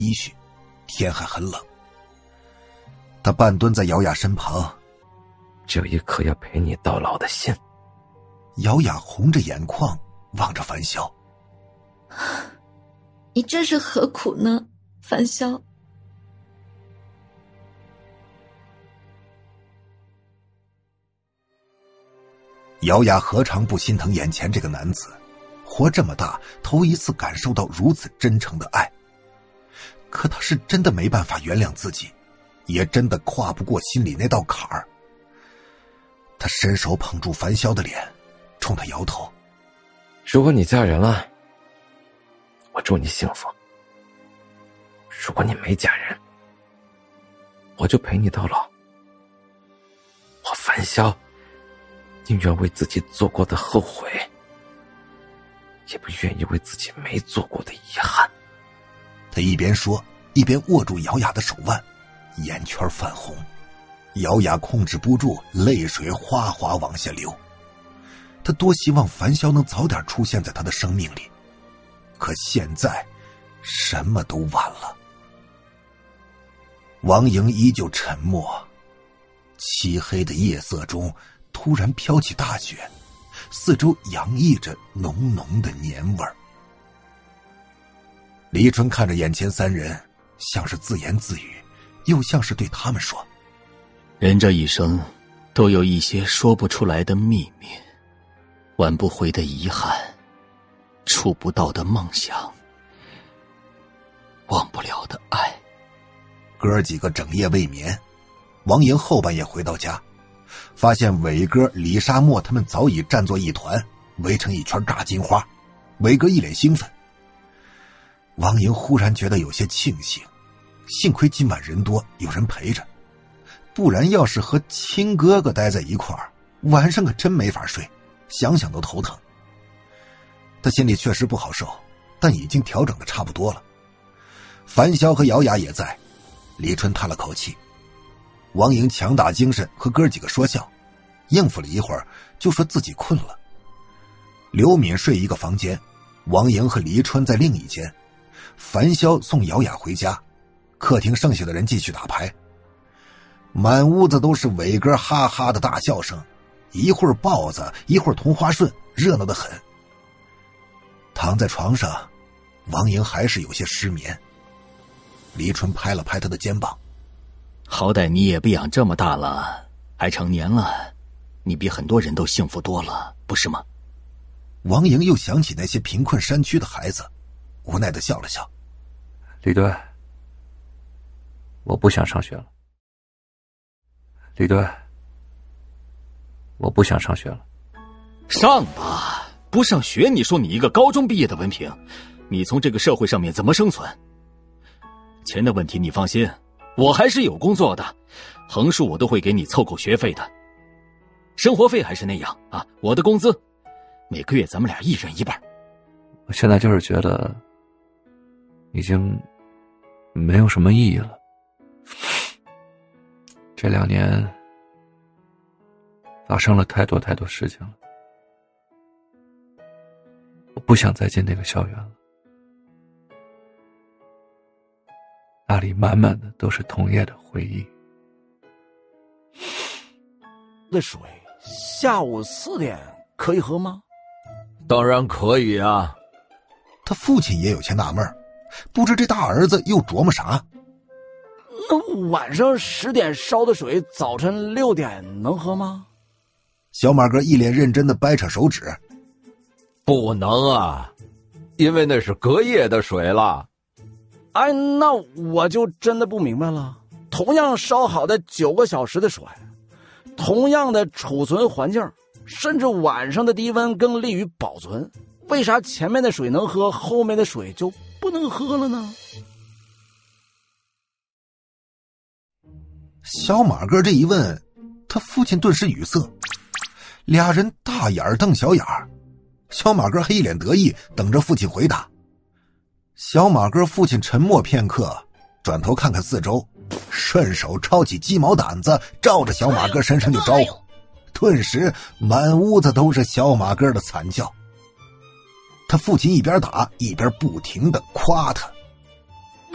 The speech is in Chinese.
依序，天还很冷。他半蹲在姚雅身旁， 只有一颗要陪你到老的心。 姚雅红着眼眶望着樊潇， 你这是何苦呢，樊潇？ 姚雅何尝不心疼眼前这个男子，活这么大头一次感受到如此真诚的爱。可他是真的没办法原谅自己，也真的跨不过心里那道坎儿。他伸手捧住樊潇的脸，冲他摇头。 如果你嫁人了，我祝你幸福；如果你没嫁人，我就陪你到老。我樊潇宁愿为自己做过的后悔，也不愿意为自己没做过的遗憾。 他一边说，一边握住姚雅的手腕，眼圈泛红。姚雅控制不住，泪水哗哗往下流。他多希望樊潇能早点出现在他的生命里，可现在什么都晚了。王莹依旧沉默，漆黑的夜色中突然飘起大雪，四周洋溢着浓浓的年味儿。黎春看着眼前三人，像是自言自语，又像是对他们说： 人这一生都有一些说不出来的秘密，挽不回的遗憾，触不到的梦想，忘不了的爱。 哥几个整夜未眠，王莹后半夜回到家，发现伟哥、李沙漠他们早已站作一团，围成一圈炸金花。伟哥一脸兴奋。王莹忽然觉得有些庆幸，幸亏今晚人多，有人陪着，不然要是和亲哥哥待在一块儿，晚上可真没法睡，想想都头疼。他心里确实不好受，但已经调整得差不多了。樊潇和姚雅也在，李春叹了口气。王莹强打精神和哥几个说笑，应付了一会儿就说自己困了。刘敏睡一个房间，王莹和黎春在另一间。樊潇送姚雅回家，客厅剩下的人继续打牌。满屋子都是伟哥哈哈的大笑声，一会儿豹子，一会儿同花顺，热闹得很。躺在床上，王莹还是有些失眠。黎春拍了拍他的肩膀： 好歹你也被养这么大了，还成年了，你比很多人都幸福多了，不是吗？ 王莹又想起那些贫困山区的孩子，无奈地笑了笑。 李队，我不想上学了。李队，我不想上学了。 上吧，不上学你说你一个高中毕业的文凭，你从这个社会上面怎么生存？钱的问题你放心，我还是有工作的，横竖我都会给你凑够学费的。生活费还是那样啊，我的工资每个月咱们俩一人一半。 我现在就是觉得已经没有什么意义了。这2年发生了太多太多事情了，我不想再进那个校园了。那里满满的都是同业的回忆。 的水下午4点可以喝吗？ 当然可以啊。 他父亲也有些纳闷，不知这大儿子又琢磨啥。 那晚上10点烧的水，早晨6点能喝吗？ 小马哥一脸认真的掰扯手指。 不能啊，因为那是隔夜的水了。 哎，那我就真的不明白了。同样烧好的9个小时的水，同样的储存环境，甚至晚上的低温更利于保存，为啥前面的水能喝，后面的水就不能喝了呢？ 小马哥这一问，他父亲顿时语塞，俩人大眼瞪小眼儿。小马哥还一脸得意，等着父亲回答。小马哥父亲沉默片刻，转头看看四周，顺手抄起鸡毛掸子，照着小马哥身上就招呼。顿时满屋子都是小马哥的惨叫。他父亲一边打一边不停地夸他。